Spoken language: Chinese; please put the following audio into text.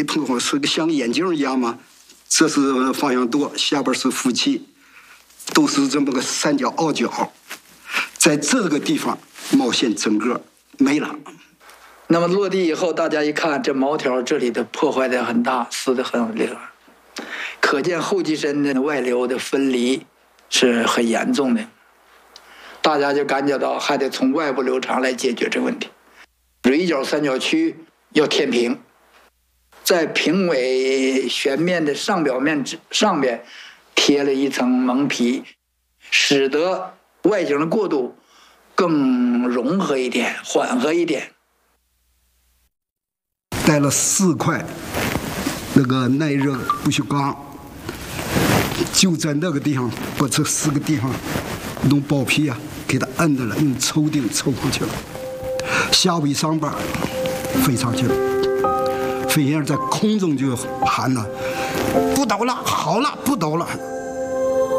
没碰好是个像眼镜一样吗？这是方向舵，下边是负气，都是这么个三角凹角，在这个地方毛线整个没了。 那么落地以后，大家一看，这毛条这里的破坏的很大，撕得很厉害，可见后机身的外流的分离是很严重的。大家就感觉到还得从外部流场来解决这个问题。锐角三角区要填平，在平尾旋面的上表面上边贴了一层蒙皮，使得外景的过渡更融合一点，缓和一点。 带了4块那个耐热不锈钢，就在那个地方把这4个地方弄包皮啊，给它摁着了，用抽钉抽上去了，下尾上板飞上去了，飞燕在空中就喊了：“不倒了，好了，不倒了。”